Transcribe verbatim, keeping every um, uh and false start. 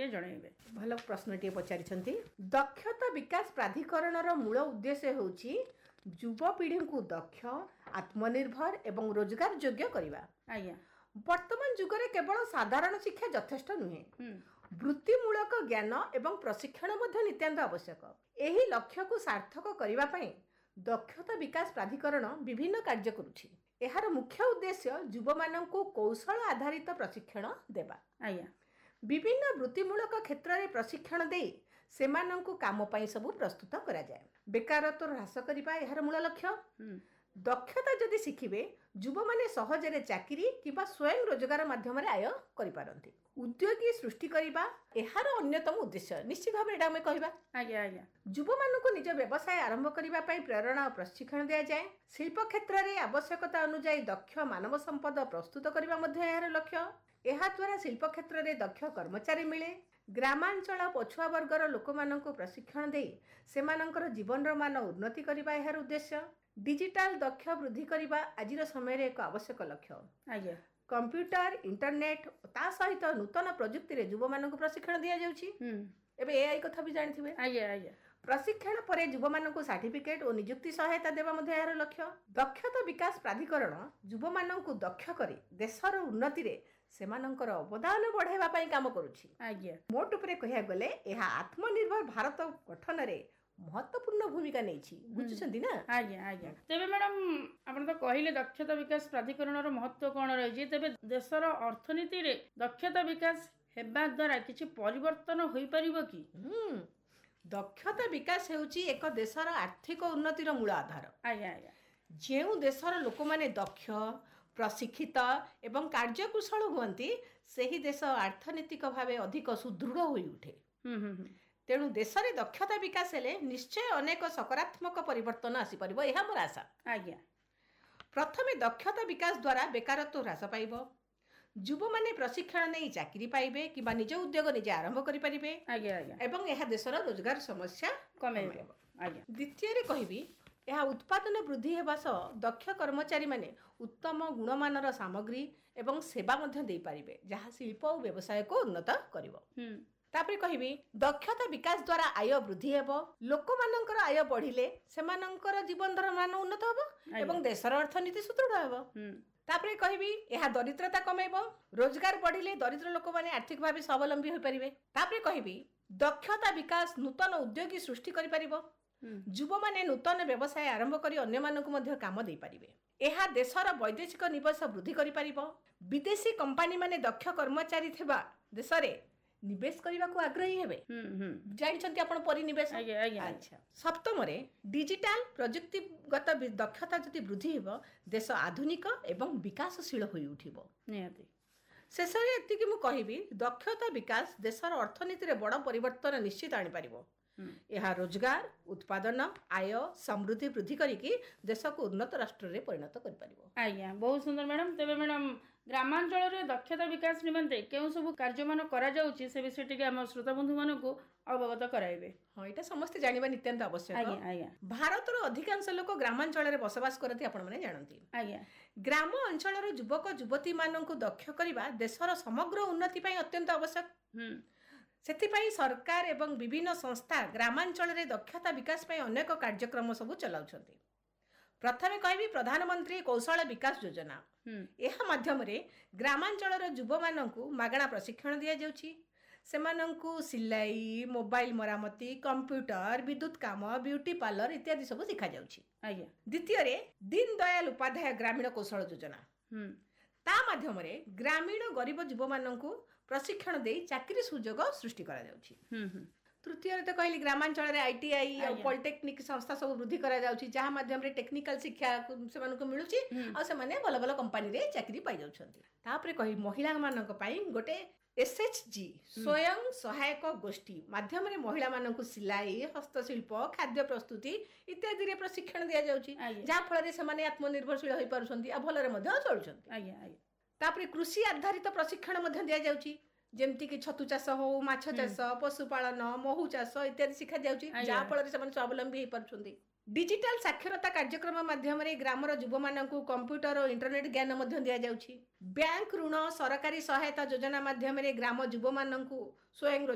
टिके जणैबे। भल प्रश्नटिए पचारिछन्ती। दक्षता विकास प्राधिकरणर मूल उद्देश्य होउछि युवपीढ़ी को दक्ष आत्मनिर्भर एवं रोजगार योग्य करवा। आज्ञा वर्तमान जुगरे केवल साधारण शिक्षा यथेष्ट नुहे, वृत्तिमूलक ज्ञान एवं प्रशिक्षण मध्य नितांत आवश्यक। एही लक्ष्य को सार्थक करिवा पई दक्षता विकास प्राधिकरण विभिन्न कार्य करुछि। एहार मुख्य उद्देश्य युवा माननकु कौशल आधारित प्रशिक्षण देबा। आज्ञा विभिन्न वृत्तिमूलक क्षेत्र में प्रशिक्षण दे सेमानंकु काम पाई सब प्रस्तुत करा जाए। बेकारत्व ह्रास करिबा एहार मूल लक्ष्य। दक्षता जदि शिखिबे युवा माने सहजरे चाकरी किबा स्वयं रोजगार माध्यम आय करि पारंती। उद्योगी सृष्टि करिबा एहार अन्यतम उद्देश्य निश्चित भाव एटा हम कहिबा। आज्ञा आज्ञा युवा मानकु निज व्यवसाय आरंभ करिबा पई प्रेरणा और प्रशिक्षण दिया जाए। शिल्प क्षेत्र में आवश्यकता अनुसार दक्ष मानव संपद प्रस्तुत करिबा मध्ये एहार लक्ष्य। एहा द्वारा शिल्प क्षेत्र में दक्ष कर्मचारी मिले। ग्रामांचल पछुआ वर्गर लोक मानकु प्रशिक्षण दे सेमानंकर जीवन मान उन्नति करिबा एहार उद्देश्य। डिजिटल दक्ष वृद्धि करिबा आजिर समय रे एक आवश्यक लक्ष्य। आज्ञा कंप्यूटर इंटरनेट ता सहित नूतन प्रजुक्ति रे युवा मानकु प्रशिक्षण दिया जाउछि। एबे एआई कथा भी जानिथिबे। आज्ञा आज्ञा प्रशिक्षण पर युवा मानकु सर्टिफिकेट और नियुक्ति सहायता देवा मध्ये एहार लक्ष्य। दक्षता विकास प्राधिकरण युवा मानकु दक्ष करी देशर उन्नति रे सेमानंकर अवदान बढ़ाइबा पई काम करूछि। आज्ञा मोट उपरे कहिया गले एहा आत्मनिर्भर भारत गठन रे महत्वपूर्ण भूमिका नहीं बुझुछंती ना। आज्ञा आज्ञा तेबे मैडम आपण तो कहिले दक्षता विकास प्राधिकरण रो महत्व कोन रही तेबे देशर अर्थनीति रे दक्षता विकास हेबा द्वारा किछि परिवर्तन होई परिबो कि? हम्म दक्षता विकास हेउची एक देशर आर्थिक उन्नतिर मूल आधार। आज्ञा आज्ञा जेउ देशर लोक माने दक्ष प्रशिक्षित एवं कार्यकुशल हुअंती सेही देश अर्थनैतिक भावे अधिक सुदृढ़ होई उठे। हम्म तेणु देश में दक्षता विकास हेले निश्चय अनेक सकारात्मक परिवर्तन आसी परिबो एहा मोर आशा। आज्ञा प्रथमे दक्षता विकास द्वारा बेकारत्व ह्रास पाइबो। युवा माने प्रशिक्षण नहीं चाकरी पाइबे किबा निज उद्योग निजे आरंभ करि परिबे। आज्ञा आज्ञा एवं एहा देशर रोजगार समस्या कमेइबो। आज्ञा द्वितीय रे कहिबी एहा उत्पादन वृद्धि हेबा सह दक्ष कर्मचारी माने उत्तम गुणमानर सामग्री एवं सेवा मध्य दे पारिबे जहा शिल्प और व्यवसाय को उन्नत करिवो। तापरे कहिबी दक्षता विकास द्वारा आय वृद्धि हेबो। लोक मानकर आय बढ़िले सेमानकर जीवन धर मान उन्नत हेबो एवं देशर अर्थनीति सुदृढ़ हेबो। तापरे कहिबी एहा दरिद्रता कमेइबो। रोजगार बढ़िले दरिद्र लोक माने आर्थिक भावे स्वावलंबी होई परिबे। तापरे कहिबी दक्षता विकास नूतन उद्योगी सृष्टि करि परिबो। युवा माने नूतन व्यवसाय आरंभ करी अन्य मानकु मध्य काम दे पारिबे। एहा देशर वैदेशिक निवेश वृद्धि करि परिबो। विदेशी कंपनी माने दक्ष कर्मचारी थिबा देशरे निवेश करने को आग्रही हेबे। जानिछंती आपण परिनिवेश। अच्छा सप्तम रे डिजिटल प्रजुक्तिगत दक्षता जति वृद्धि हेबो देश आधुनिक एवं विकासशील होई उठिबो। नियति शेष रे एतिकि मु कहिबी दक्षता विकास देशर अर्थनीति रे बड़ परिवर्तन निश्चित आनि पारिबो। यह रोजगार उत्पादन आय समृद्धि वृद्धि करिकी देश को उन्नत राष्ट्र रे परिणत कर परिबो। आज्ञा बहुत सुंदर मैडम। तेबे मैडम ग्रामांचल रे दक्षता विकास निमंते केउ सब कार्य मान करा जाउची से विषय टिके हम श्रोता बंधु मानन को अवगत कराइबे। हां एटा समस्त जानिबा नित्यंत आवश्यक। आज्ञा आज्ञा भारत रो अधिकांश लोक ग्रामांचल रे बसवास करती आपण माने जानंती। आज्ञा ग्राम अंचल रो युवक युवती मानन को दक्ष करिबा देशर समग्र उन्नति पई अत्यंत आवश्यक। हम्म सेथिपाई सरकार एवं विभिन्न संस्था ग्रामांचल रे दक्षता विकास पई अनेक कार्यक्रम सब चलाउछंती। प्रथमे कहबी प्रधानमंत्री कौशल विकास योजना। यह माध्यम रे ग्रामांचल रो युवा माननकु मागणा प्रशिक्षण दिया जाउछि। सेमानंकु सिलाई मोबाइल मरामती कंप्यूटर विद्युत काम ब्यूटी पार्लर इत्यादि सब सिखा जाउछि। आज्ञा द्वितीय रे दीन दयाल उपाध्याय ग्रामीण कौशल योजना। ता माध्यम रे ग्रामीण गरीब युवा माननकु प्रशिक्षण दे चाकरी सुजोग सृष्टि करा जाउछि। तृतीय तो कहली ग्रामांचल रे आईटीआई और पॉलिटेक्निक संस्था सब वृद्धि करा जाउछि जहा माध्यम रे टेक्निकल शिक्षा से मानको मिलुछि आ से माने भलो भलो कंपनी रे चाकरी पाई जाउछंती। तापरे कहि महिला मानक पई गोटे एसएचजी स्वयं सहायक गोष्ठी माध्यम रे महिला मानक सिलाई हस्तशिल्प खाद्य प्रस्तुति इत्यादि रे प्रशिक्षण दिया जाउछि जहा फल रे से माने आत्मनिर्भरशील होई पारुछंती आ भलो रे मध्ये चलुछंती। आज्ञा आज्ञा तापरे कृषि आधारित प्रशिक्षण मध्ये दिया जाउछि जेमती कि छतु चाष हो माछ चाष पशुपालन महू चाष इत्यादि शिखा जाउछि जहा फल रे से माने स्वावलंबी होई पारुछंती। डिजिटल साक्षरता कार्यक्रम माध्यम रे ग्रामर युवा मानकु कंप्यूटर और इंटरनेट ज्ञान मध्ये दिया जाउछि। बैंक ऋण सरकारी सहायता योजना माध्यम रे ग्राम युवा मानकु स्वयं